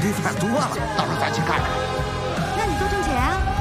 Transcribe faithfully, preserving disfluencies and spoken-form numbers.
这饭多了，到时候咱去看看。 那你多挣钱啊！